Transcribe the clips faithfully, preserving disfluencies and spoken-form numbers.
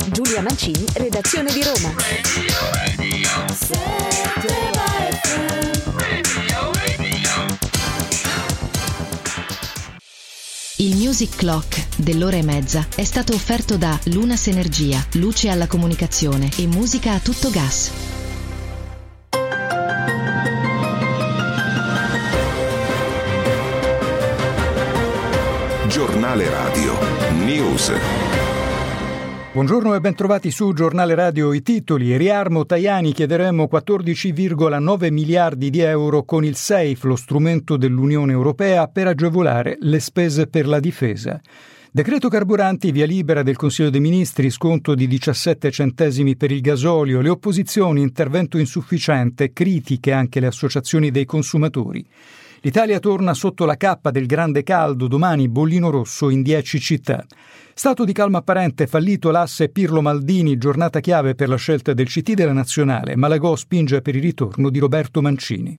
Giulia Mancini, redazione di Roma. Il Music Clock dell'ora e mezza è stato offerto da Lunas Energia, luce alla comunicazione e musica a tutto gas. Giornale Radio News. Buongiorno e bentrovati su Giornale Radio. I titoli: Riarmo Tajani, chiederemo quattordici virgola nove miliardi di euro con il SAFE, lo strumento dell'Unione Europea per agevolare le spese per la difesa. Decreto carburanti, via libera del Consiglio dei Ministri, sconto di diciassette centesimi per il gasolio, le opposizioni, intervento insufficiente, critiche anche le associazioni dei consumatori. L'Italia torna sotto la cappa del grande caldo, domani bollino rosso in dieci città. Stato di calma apparente, fallito l'asse Pirlo-Maldini, giornata chiave per la scelta del C T della Nazionale. Malagò spinge per il ritorno di Roberto Mancini.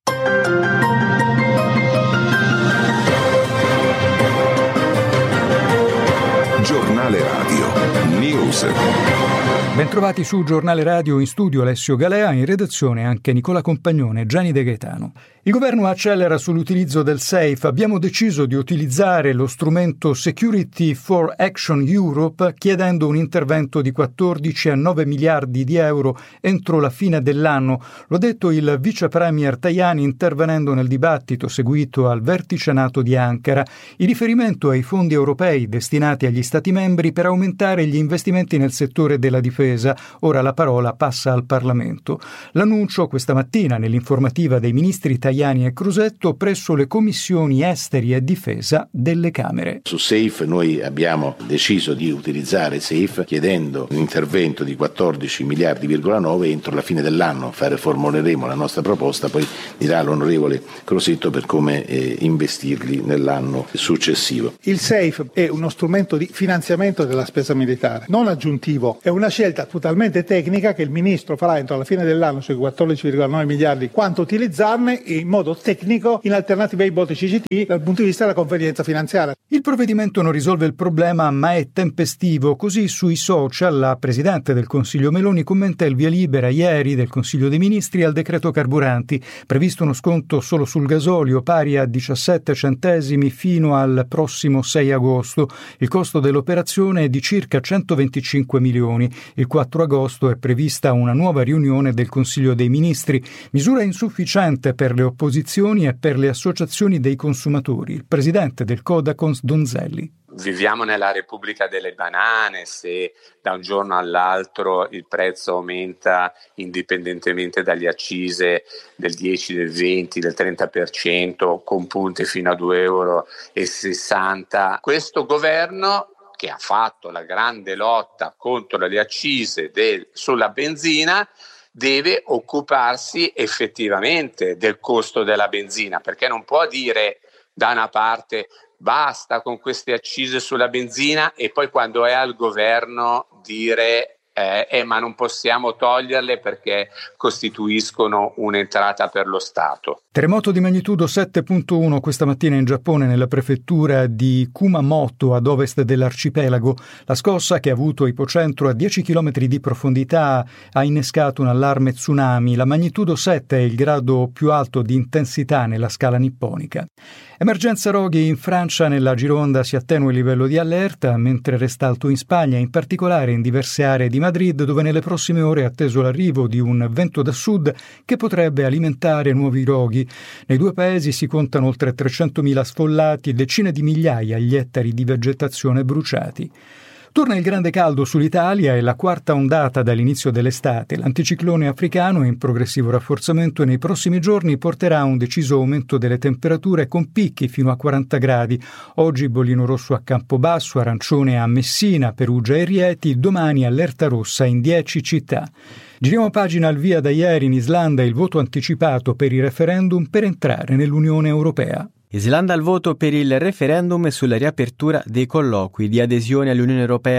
Giornale Radio News. Bentrovati su Giornale Radio, in studio Alessio Galea, in redazione anche Nicola Compagnone e Gianni De Gaetano. Il governo accelera sull'utilizzo del SAFE. Abbiamo deciso di utilizzare lo strumento Security for Action Europe chiedendo un intervento di quattordici a nove miliardi di euro entro la fine dell'anno. L'ha detto il vice premier Tajani intervenendo nel dibattito seguito al vertice NATO di Ankara. Il riferimento ai fondi europei destinati agli Stati membri per aumentare gli investimenti nel settore della difesa. Ora la parola passa al Parlamento. L'annuncio questa mattina nell'informativa dei ministri Tajani e Crosetto presso le commissioni esteri e difesa delle Camere. Su SAFE noi abbiamo deciso di utilizzare SAFE chiedendo un intervento di quattordici miliardi virgola nove entro la fine dell'anno. Fare, formuleremo la nostra proposta, poi dirà l'onorevole Crosetto per come eh, investirli nell'anno successivo. Il SAFE è uno strumento di finanziamento della spesa militare, non aggiuntivo. È una scelta totalmente tecnica che il Ministro farà entro la fine dell'anno sui quattordici virgola nove miliardi quanto utilizzarne in modo tecnico in alternativa ai voti C C T dal punto di vista della convenienza finanziaria. Il provvedimento non risolve il problema ma è tempestivo. Così sui social la Presidente del Consiglio Meloni commenta il via libera ieri del Consiglio dei Ministri al decreto carburanti. Previsto uno sconto solo sul gasolio pari a diciassette centesimi fino al prossimo sei agosto. Il costo dell'operazione è di circa centoventicinque milioni. Il quattro agosto è prevista una nuova riunione del Consiglio dei Ministri. Misura insufficiente per le opposizioni e per le associazioni dei consumatori. Il presidente del Codacons Donzelli. Viviamo nella Repubblica delle banane. Se da un giorno all'altro il prezzo aumenta indipendentemente dalle accise del dieci, del venti, del trenta per cento con punte fino a due virgola sessanta euro, questo governo che ha fatto la grande lotta contro le accise del, sulla benzina deve occuparsi effettivamente del costo della benzina, perché non può dire da una parte basta con queste accise sulla benzina e poi quando è al governo dire eh, eh, ma non possiamo toglierle perché costituiscono un'entrata per lo Stato. Terremoto di magnitudo sette virgola uno questa mattina in Giappone nella prefettura di Kumamoto ad ovest dell'arcipelago. La scossa, che ha avuto ipocentro a dieci chilometri di profondità, ha innescato un allarme tsunami. La magnitudo sette è il grado più alto di intensità nella scala nipponica. Emergenza roghi in Francia. Nella Gironda si attenua il livello di allerta, mentre resta alto in Spagna, in particolare in diverse aree di Madrid, dove nelle prossime ore è atteso l'arrivo di un vento da sud che potrebbe alimentare nuovi roghi. Nei due paesi si contano oltre trecentomila sfollati e decine di migliaia gli ettari di vegetazione bruciati. Torna il grande caldo sull'Italia e la quarta ondata dall'inizio dell'estate. L'anticiclone africano in progressivo rafforzamento nei prossimi giorni porterà a un deciso aumento delle temperature con picchi fino a quaranta gradi. Oggi bollino rosso a Campobasso, arancione a Messina, Perugia e Rieti, domani allerta rossa in dieci città. Giriamo pagina al via da ieri in Islanda il voto anticipato per il referendum per entrare nell'Unione Europea. Islanda al voto per il referendum sulla riapertura dei colloqui di adesione all'Unione Europea.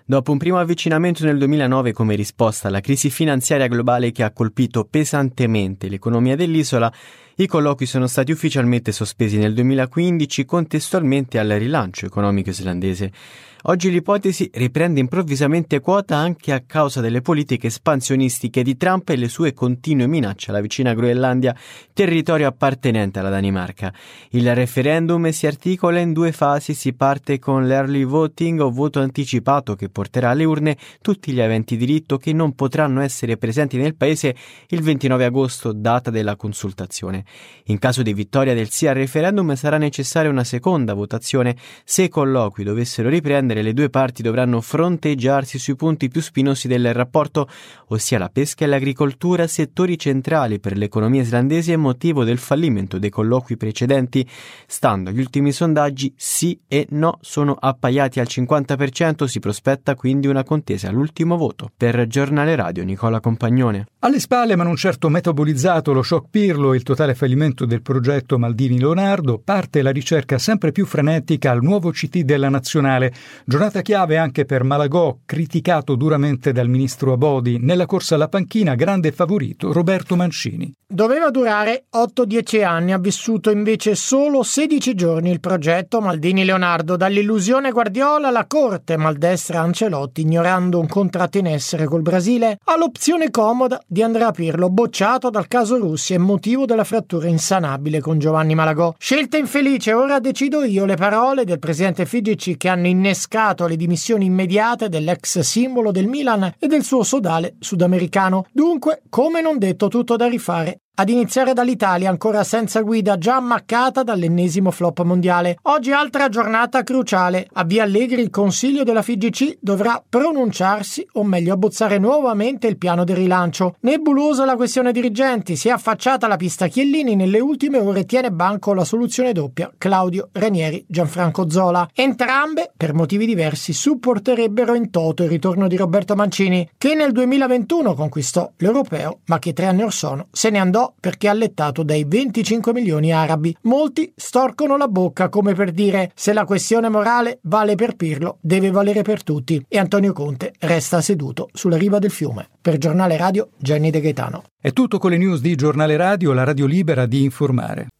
Dopo un primo avvicinamento nel duemilanove come risposta alla crisi finanziaria globale che ha colpito pesantemente l'economia dell'isola, i colloqui sono stati ufficialmente sospesi nel duemilaquindici contestualmente al rilancio economico islandese. Oggi l'ipotesi riprende improvvisamente quota anche a causa delle politiche espansionistiche di Trump e le sue continue minacce alla vicina Groenlandia, territorio appartenente alla Danimarca. Il referendum si articola in due fasi, si parte con l'early voting o voto anticipato che porterà alle urne tutti gli aventi diritto che non potranno essere presenti nel paese il ventinove agosto, data della consultazione. In caso di vittoria del sì al referendum sarà necessaria una seconda votazione. Se i colloqui dovessero riprendere, le due parti dovranno fronteggiarsi sui punti più spinosi del rapporto, ossia la pesca e l'agricoltura, settori centrali per l'economia islandese e motivo del fallimento dei colloqui precedenti. Stando agli ultimi sondaggi, sì e no sono appaiati al cinquanta per cento, si prospetta quindi una contesa all'ultimo voto. Per Giornale Radio, Nicola Compagnone. Alle spalle, ma non certo metabolizzato, lo shock Pirlo e il totale fallimento del progetto Maldini-Leonardo, parte la ricerca sempre più frenetica al nuovo C T della nazionale. Giornata chiave anche per Malagò, criticato duramente dal ministro Abodi. Nella corsa alla panchina, grande favorito Roberto Mancini. Doveva durare otto dieci anni, ha vissuto invece solo sedici giorni il progetto Maldini-Leonardo, dall'illusione Guardiola alla corte maldestra Ancelotti, ignorando un contratto in essere col Brasile, all'opzione comoda di Andrea Pirlo, bocciato dal caso Russia e motivo della frattura insanabile con Giovanni Malagò. Scelta infelice, ora decido io, le parole del presidente F I G C che hanno innescato le dimissioni immediate dell'ex simbolo del Milan e del suo sodale sudamericano. Dunque, come non detto, tutto da rifare. Ad iniziare dall'Italia, ancora senza guida, già ammaccata dall'ennesimo flop mondiale. Oggi altra giornata cruciale. A Via Allegri il Consiglio della F I G C dovrà pronunciarsi, o meglio abbozzare nuovamente il piano del rilancio. Nebulosa la questione dirigenti, si è affacciata la pista Chiellini, nelle ultime ore tiene banco la soluzione doppia Claudio Ranieri Gianfranco Zola. Entrambe, per motivi diversi, supporterebbero in toto il ritorno di Roberto Mancini, che nel duemilaventuno conquistò l'Europeo, ma che tre anni or sono se ne andò perché allettato dai venticinque milioni arabi. Molti storcono la bocca come per dire: se la questione morale vale per Pirlo, deve valere per tutti, e Antonio Conte resta seduto sulla riva del fiume. Per Giornale Radio, Gianni De Gaetano. È tutto con le news di Giornale Radio, la radio libera di informare.